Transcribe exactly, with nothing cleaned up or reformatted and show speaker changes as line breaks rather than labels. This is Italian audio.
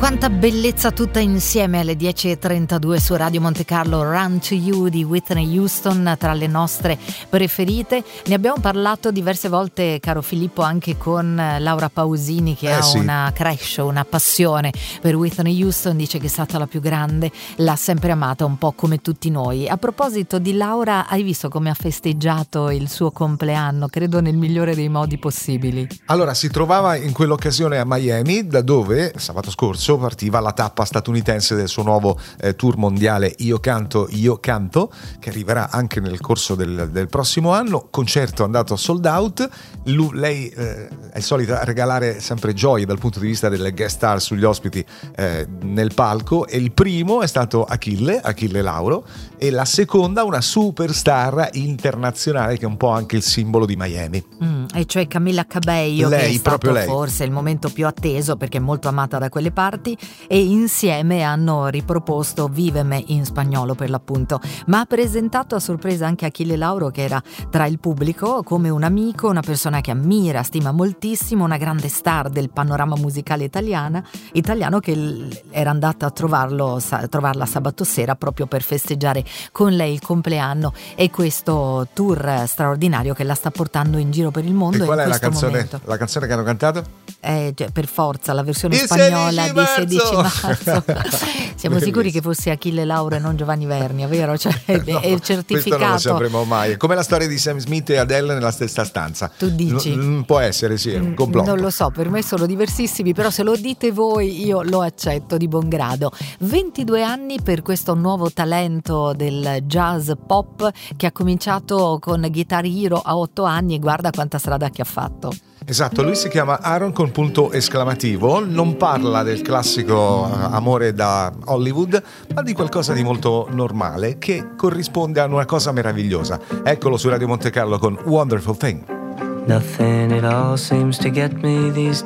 Quanta bellezza tutta insieme alle dieci e trentadue su Radio Monte Carlo. Run to You di Whitney Houston, tra le nostre preferite. Ne abbiamo parlato diverse volte, caro Filippo, anche con Laura Pausini, che
eh
ha
sì.
una crush, una passione per Whitney Houston. Dice che è stata la più grande, l'ha sempre amata un po' come tutti noi. A proposito di Laura, hai visto come ha festeggiato il suo compleanno? Credo nel migliore dei modi possibili.
Allora, si trovava in quell'occasione a Miami, da dove sabato scorso partiva la tappa statunitense del suo nuovo eh, tour mondiale Io canto, io canto, che arriverà anche nel corso del, del prossimo anno. Concerto andato sold out. Lui, lei eh, è solita regalare sempre gioie dal punto di vista delle guest star sugli ospiti eh, nel palco, e il primo è stato Achille, Achille Lauro, e la seconda una superstar internazionale che è un po' anche il simbolo di Miami.
Mm, e cioè Camilla Cabello,
lei,
che è stato
proprio lei.
forse il momento più atteso perché è molto amata da quelle parti, e insieme hanno riproposto Víveme in spagnolo, per l'appunto, ma ha presentato a sorpresa anche Achille Lauro, che era tra il pubblico, come un amico, una persona che ammira, stima moltissimo, una grande star del panorama musicale italiana, italiano, che era andata a trovarlo, a trovarla sabato sera proprio per festeggiare con lei il compleanno e questo tour straordinario che la sta portando in giro per il mondo.
E qual
in
è la
questo
canzone,
momento.
la canzone che hanno cantato?
Eh, cioè, per forza la versione
Il
spagnola di sedici
marzo.
marzo. Siamo sicuri che fosse Achille Lauro e non Giovanni Vernia, vero? Cioè, è,
No,
è certificato.
Questo non lo sapremo mai. È come la storia di Sam Smith e Adele nella stessa stanza.
Tu dici?
N- può essere, sì, è un complotto.
Non lo so, per me sono diversissimi, però se lo dite voi io lo accetto di buon grado. ventidue anni per questo nuovo talento del jazz pop che ha cominciato con Guitar Hero a otto anni, e guarda quanta strada che ha fatto.
Esatto, lui si chiama Aaron con punto esclamativo, non parla del classico amore da Hollywood, ma di qualcosa di molto normale che corrisponde a una cosa meravigliosa. Eccolo su Radio Monte Carlo con Wonderful Thing.
Nothing at all seems to get me these